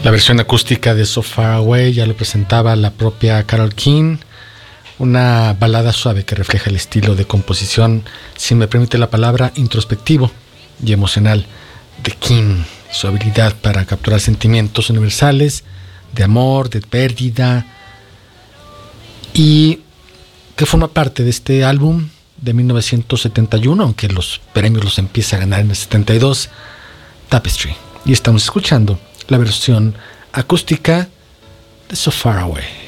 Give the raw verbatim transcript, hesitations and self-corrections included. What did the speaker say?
La versión acústica de So Far Away ya lo presentaba la propia Carole King, una balada suave que refleja el estilo de composición, si me permite la palabra, introspectivo y emocional de King, su habilidad para capturar sentimientos universales de amor, de pérdida, y que forma parte de este álbum de mil novecientos setenta y uno, aunque los premios los empieza a ganar en el setenta y dos, Tapestry. Y estamos escuchando la versión acústica de So Far Away.